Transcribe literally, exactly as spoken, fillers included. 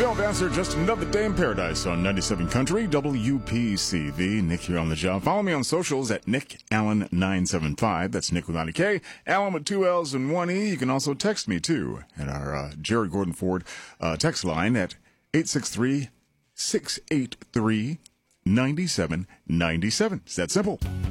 Bill Dancer, just another day in paradise on ninety-seven Country, W P C V. Nick here on the job. Follow me on socials at Nick Allen nine seven five. That's Nick without a K. Allen with two L's and one E. You can also text me, too, at our uh, Jerry Gordon Ford uh, text line at eight six three, six eight three, nine seven nine seven. It's that simple.